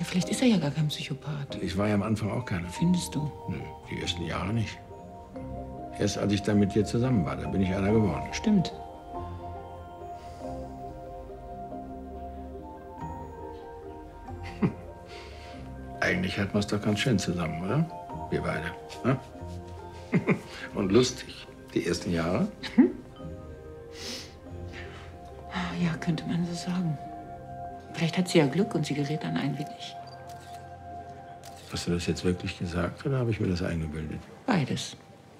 vielleicht ist er ja gar kein Psychopath. Ich war ja am Anfang auch keiner. Findest du? Die ersten Jahre nicht. Erst als ich dann mit dir zusammen war, da bin ich einer geworden. Stimmt. Eigentlich hatten wir es doch ganz schön zusammen, oder? Wir beide. Ne? Und lustig. Die ersten Jahre? Ja, könnte man so sagen. Vielleicht hat sie ja Glück und sie gerät dann einwillig. Hast du das jetzt wirklich gesagt oder habe ich mir das eingebildet? Beides.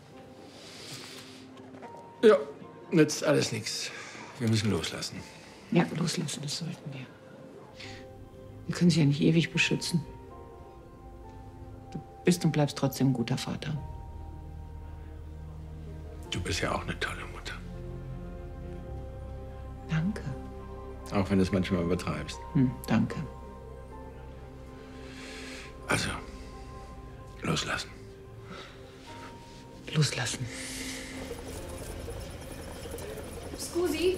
Ja, nützt alles nichts. Wir müssen loslassen. Ja, loslassen, das sollten wir. Wir können sie ja nicht ewig beschützen. Du bist und bleibst trotzdem ein guter Vater. Du bist ja auch eine tolle Mutter. Danke. Auch wenn du es manchmal übertreibst. Danke. Also, loslassen. Loslassen. Scusi?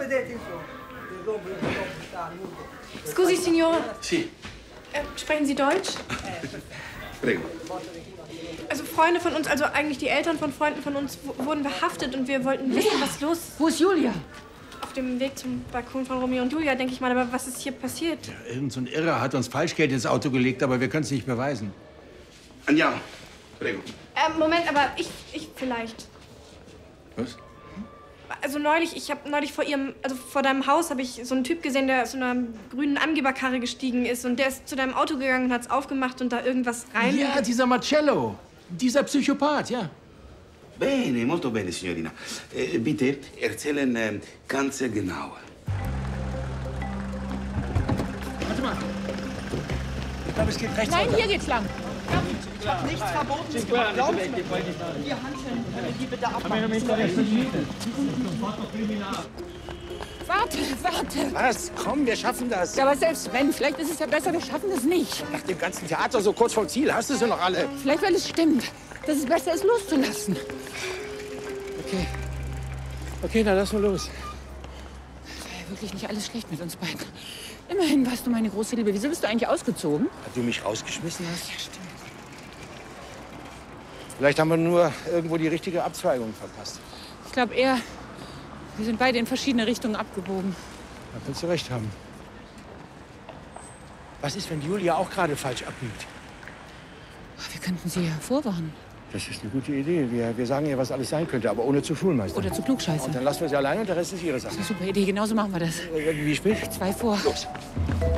Scusi, Signore. Sie. Sprechen Sie Deutsch? Prego. Also Freunde von uns, also eigentlich die Eltern von Freunden von uns wurden verhaftet und wir wollten wissen, was los ist. Wo ist Julia? Auf dem Weg zum Balkon von Romeo und Julia, denke ich mal. Aber was ist hier passiert? Ja, irgend so ein Irrer hat uns Falschgeld ins Auto gelegt, aber wir können es nicht beweisen. Andiamo. Prego. Moment, aber ich vielleicht. Was? Also ich habe neulich vor deinem Haus habe ich so einen Typ gesehen, der aus so einer grünen Angeberkarre gestiegen ist und der ist zu deinem Auto gegangen und hat es aufgemacht und da irgendwas rein. Ja, dieser Marcello. Dieser Psychopath, ja. Bene, molto bene, signorina. Bitte erzählen ganz genau. Warte mal. Ich glaube, es geht rechts. Nein, hier geht's lang. Ich habe nichts Verbotenes gemacht. Glauben Sie mir. Ihr Handschellen, können die bitte abmachen? Warte. Was? Komm, wir schaffen das. Ja, aber selbst wenn, vielleicht ist es ja besser, wir schaffen das nicht. Nach dem ganzen Theater so kurz vom Ziel, hast du sie noch alle? Vielleicht, weil es stimmt, dass es besser ist, loszulassen. Okay. Okay, dann lass mal los. War ja wirklich nicht alles schlecht mit uns beiden. Immerhin warst du meine große Liebe. Wieso bist du eigentlich ausgezogen? Weil du mich rausgeschmissen hast? Ja, stimmt. Vielleicht haben wir nur irgendwo die richtige Abzweigung verpasst. Ich glaube eher, wir sind beide in verschiedene Richtungen abgebogen. Da kannst du recht haben. Was ist, wenn Julia auch gerade falsch abbiegt? Wir könnten sie ja vorwarnen. Das ist eine gute Idee. Wir sagen ihr, was alles sein könnte, aber ohne zu Schulmeister. Oder zu klugscheiße. Und dann lassen wir sie allein und der Rest ist ihre Sache. Das ist eine super Idee, genauso machen wir das. Wie spät? 2 vor. Los.